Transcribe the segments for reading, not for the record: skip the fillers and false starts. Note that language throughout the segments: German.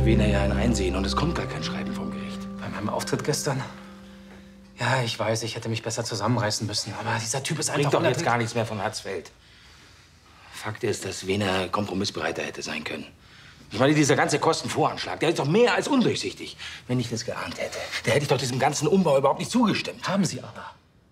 Wehner ja ein Einsehen und es kommt gar kein Schreiben vom Gericht. Bei meinem Auftritt gestern? Ja, ich weiß, ich hätte mich besser zusammenreißen müssen. Aber dieser Typ ist einfach Bringt doch jetzt gar nichts mehr von Hatzfeld. Fakt ist, dass Wehner kompromissbereiter hätte sein können. Ich meine, dieser ganze Kostenvoranschlag, der ist doch mehr als undurchsichtig. Wenn ich das geahnt hätte, da hätte ich doch diesem ganzen Umbau überhaupt nicht zugestimmt. Haben Sie aber.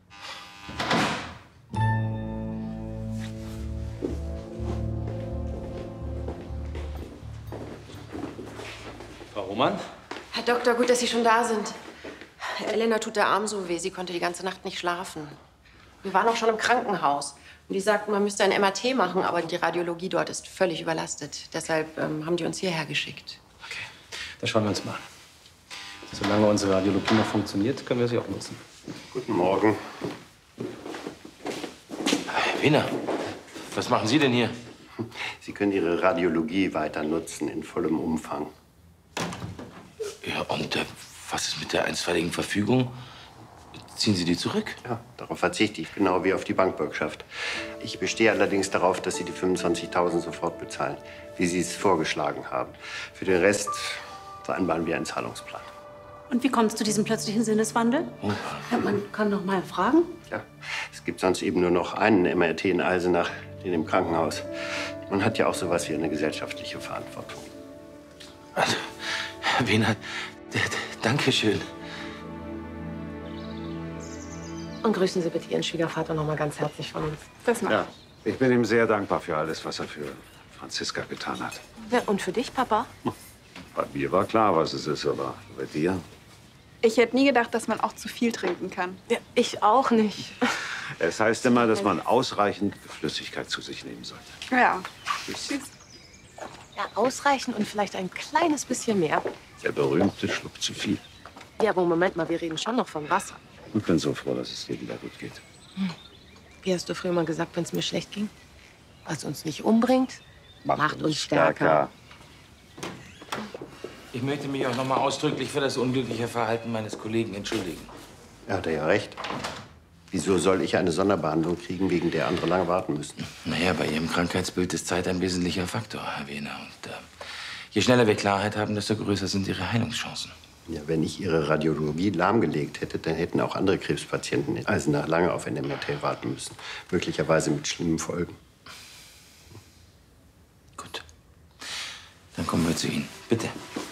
Frau Roman? Herr Doktor, gut, dass Sie schon da sind. Elena tut der Arm so weh, sie konnte die ganze Nacht nicht schlafen. Wir waren auch schon im Krankenhaus. Und die sagten, man müsste ein MRT machen, aber die Radiologie dort ist völlig überlastet. Deshalb haben die uns hierher geschickt. Okay, das schauen wir uns mal an. Solange unsere Radiologie noch funktioniert, können wir sie auch nutzen. Guten Morgen. Herr Wehner, was machen Sie denn hier? Sie können Ihre Radiologie weiter nutzen, in vollem Umfang. Ja, und was ist mit der einstweiligen Verfügung? Ziehen Sie die zurück? Ja, darauf verzichte ich, genau wie auf die Bankbürgschaft. Ich bestehe allerdings darauf, dass Sie die 25.000 sofort bezahlen, wie Sie es vorgeschlagen haben. Für den Rest vereinbaren wir einen Zahlungsplan. Und wie kommt es zu diesem plötzlichen Sinneswandel? Ja, man kann noch mal fragen. Ja, es gibt sonst eben nur noch einen MRT in Eisenach, den im Krankenhaus. Man hat ja auch sowas wie eine gesellschaftliche Verantwortung. Also, Herr Wehner, danke schön. Und grüßen Sie bitte Ihren Schwiegervater noch mal ganz herzlich von uns. Das macht. Ja, ich bin ihm sehr dankbar für alles, was er für Franziska getan hat. Ja, und für dich, Papa? Bei mir war klar, was es ist, aber bei dir? Ich hätte nie gedacht, dass man auch zu viel trinken kann. Ja, ich auch nicht. Es heißt immer, dass man ausreichend Flüssigkeit zu sich nehmen sollte. Ja. Tschüss. Ja, ausreichend und vielleicht ein kleines bisschen mehr. Der berühmte Schluck zu viel. Ja, aber Moment mal, wir reden schon noch vom Wasser. Ich bin so froh, dass es dir wieder gut geht. Wie hast du früher mal gesagt, wenn es mir schlecht ging? Was uns nicht umbringt, macht uns stärker. Ich möchte mich auch noch mal ausdrücklich für das unglückliche Verhalten meines Kollegen entschuldigen. Er hat ja recht. Wieso soll ich eine Sonderbehandlung kriegen, wegen der andere lange warten müssen? Naja, bei Ihrem Krankheitsbild ist Zeit ein wesentlicher Faktor, Herr Wehner. Und je schneller wir Klarheit haben, desto größer sind Ihre Heilungschancen. Ja, wenn ich Ihre Radiologie lahmgelegt hätte, dann hätten auch andere Krebspatienten in Eisenach lange auf ein MRT warten müssen. Möglicherweise mit schlimmen Folgen. Gut. Dann kommen wir zu Ihnen. Bitte.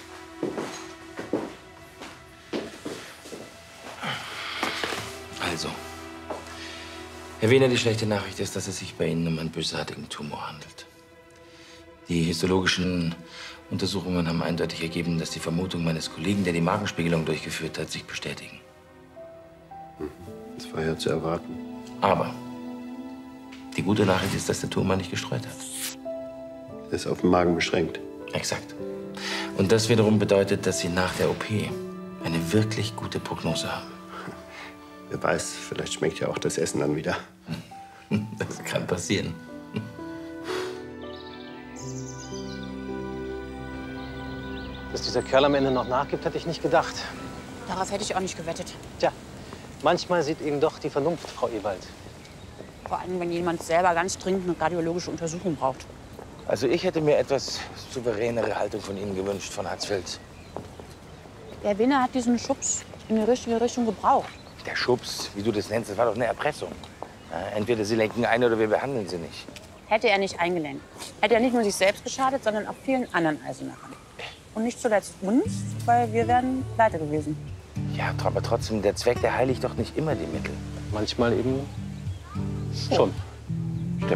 Also, Herr Wehner, die schlechte Nachricht ist, dass es sich bei Ihnen um einen bösartigen Tumor handelt. Die histologischen Untersuchungen haben eindeutig ergeben, dass die Vermutung meines Kollegen, der die Magenspiegelung durchgeführt hat, sich bestätigen. Das war ja zu erwarten. Aber die gute Nachricht ist, dass der Tumor nicht gestreut hat. Er ist auf den Magen beschränkt. Exakt. Und das wiederum bedeutet, dass Sie nach der OP eine wirklich gute Prognose haben. Wer weiß, vielleicht schmeckt ja auch das Essen dann wieder. Das kann passieren. Dass dieser Kerl am Ende noch nachgibt, hätte ich nicht gedacht. Darauf hätte ich auch nicht gewettet. Tja, manchmal sieht Ihnen doch die Vernunft, Frau Ewald. Vor allem, wenn jemand selber ganz dringend eine radiologische Untersuchung braucht. Also ich hätte mir etwas souveränere Haltung von Ihnen gewünscht, von Hatzfeld. Der Wehner hat diesen Schubs in die richtige Richtung gebraucht. Der Schubs, wie du das nennst, das war doch eine Erpressung. Ja, entweder Sie lenken ein oder wir behandeln Sie nicht. Hätte er nicht eingelenkt, hätte er nicht nur sich selbst geschadet, sondern auch vielen anderen Eisenachern. Und nicht zuletzt uns, weil wir wären pleite gewesen. Ja, aber trotzdem, der Zweck, der heiligt doch nicht immer die Mittel. Manchmal eben schon.